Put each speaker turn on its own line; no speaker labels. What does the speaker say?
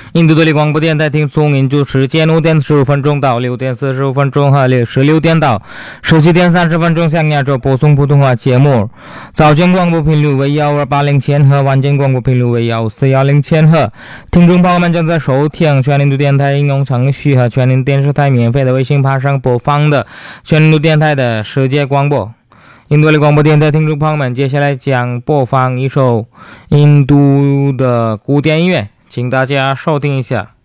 印度独立广播电台听从印度时间5点15分钟到6点45分钟和16点到17点30分钟向亚洲播送普通话节目。早间广播频率为1280千赫，晚间广播频率为1410千赫。听众朋友们正在收听全印度电台应用程序和全印度电视台免费的微信爬上播放的全印度电台的世界广播。印度独立广播电台听众朋友们，接下来将播放一首印度的古典音乐，请大家收听一下。